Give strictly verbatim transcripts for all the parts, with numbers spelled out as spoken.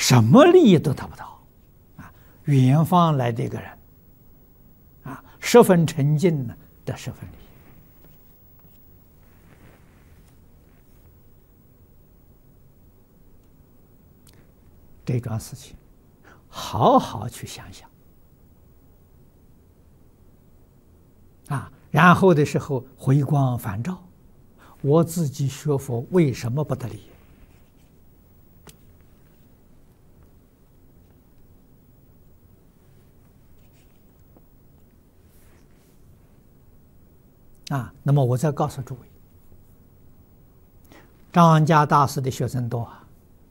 什么利益都得不到啊！远方来的一个人啊，十分沉静呢，得十分利益。这桩事情，好好去想想啊，然后的时候回光返照，我自己学佛为什么不得利益？啊，那么我再告诉诸位，张家大师的学生多啊，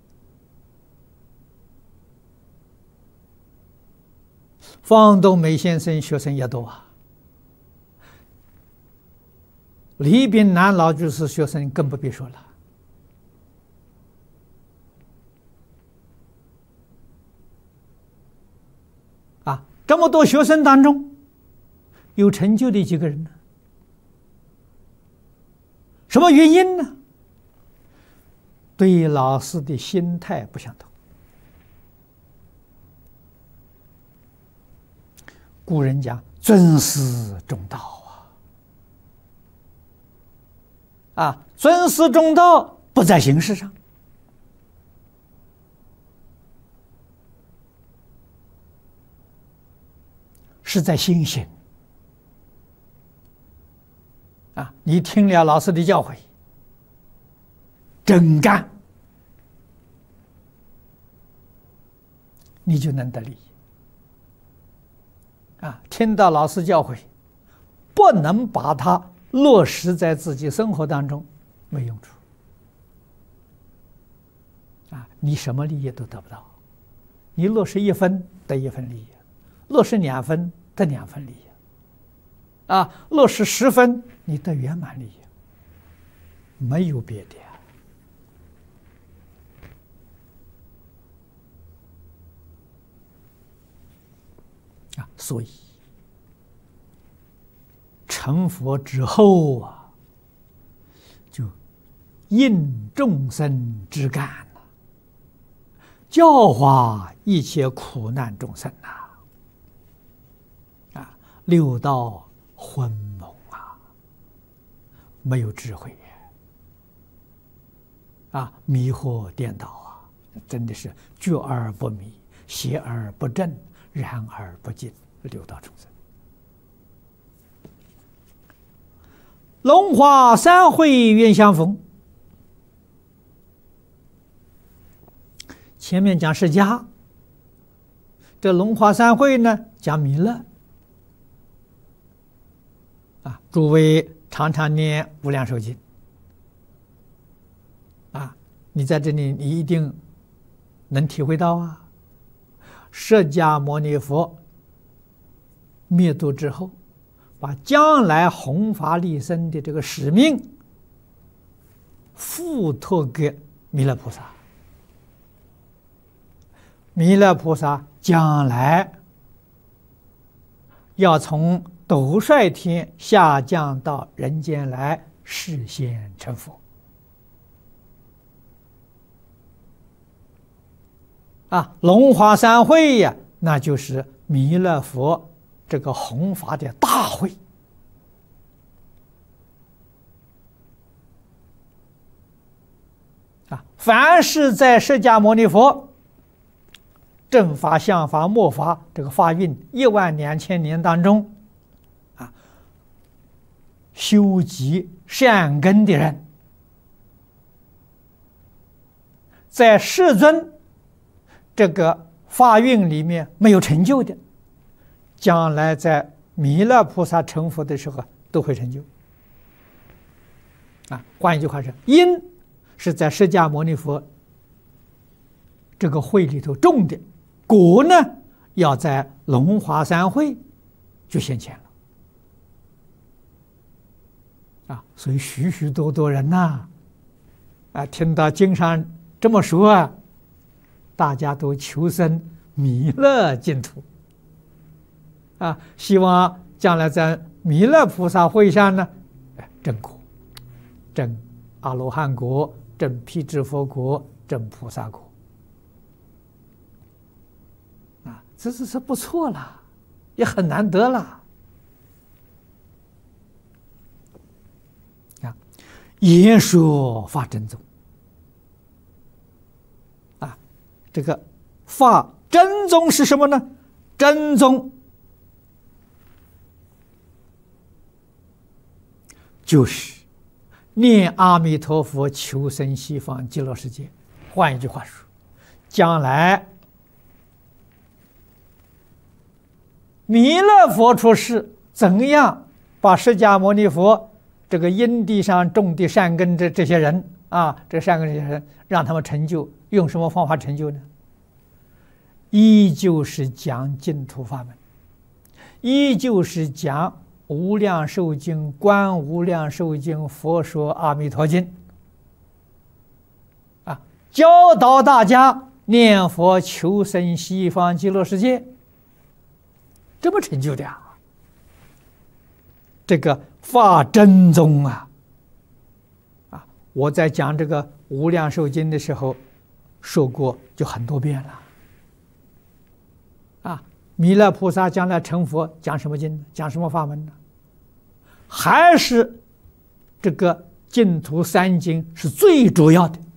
方东梅先生学生也多啊，李炳南老居士学生更不必说了。啊，这么多学生当中，有成就的几个人呢？什么原因呢？对老师的心态不相同。古人讲尊师重道啊，啊，尊师重道不在形式上，是在心性。啊，你听了老师的教诲，真干，你就能得利益。啊，听到老师教诲，不能把它落实在自己生活当中，没用处。啊，你什么利益都得不到。你落实一分得一分利益，落实两分得两分利益。啊，落实十分，你得圆满利益，没有别的啊。所以成佛之后啊，就应众生之感了，教化一切苦难众生呐。啊，六道昏蒙啊，没有智慧啊，迷惑颠倒啊，真的是觉而不迷，邪而不正，然而不净，六道众生。龙华三会愿相逢，前面讲释迦，这龙华三会呢讲弥勒。啊，诸位常常念《无量寿经》啊，你在这里你一定能体会到啊。释迦牟尼佛灭度之后，把将来弘法利生的这个使命付托给弥勒菩萨。弥勒菩萨将来要从斗率天下降到人间来示现成佛啊，龙华三会呀，那就是弥勒佛这个弘法的大会啊。凡是在释迦牟尼佛正法、相法、末法这个法运一万两千年当中啊，修集善根的人，在世尊这个法运里面没有成就的，将来在弥勒菩萨成佛的时候都会成就啊。换一句话说，因是在释迦牟尼佛这个会里头种的，果呢要在龙华三会就现前了啊。所以许许多多人呐啊，听到经上这么说啊，大家都求生弥勒净土啊，希望将来在弥勒菩萨会上呢，证果、证阿罗汉果、证辟支佛果、证菩萨果这是是不错了，也很难得了啊！言说法真宗啊，这个法真宗是什么呢？真宗就是念阿弥陀佛求生西方极乐世界。换一句话说，将来弥勒佛出世，怎样把释迦牟尼佛这个因地上种的善根这这些人啊，这善根这些人让他们成就，用什么方法成就呢？依旧是讲净土法门，依旧是讲无量寿经、观无量寿经、佛说阿弥陀经啊，教导大家念佛求生西方极乐世界，这么成就的啊！这个法真宗啊，啊，我在讲这个无量寿经的时候说过，就很多遍了。啊，弥勒菩萨将来成佛，讲什么经？讲什么法门呢？还是这个净土三经是最主要的。